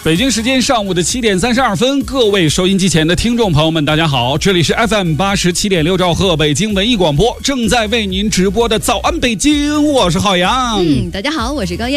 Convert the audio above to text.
北京时间上午的7点32分，各位收音机前的听众朋友们，大家好，这里是 FM87.6兆赫北京文艺广播，正在为您直播的早安北京，我是浩洋。 大家好，我是高燕。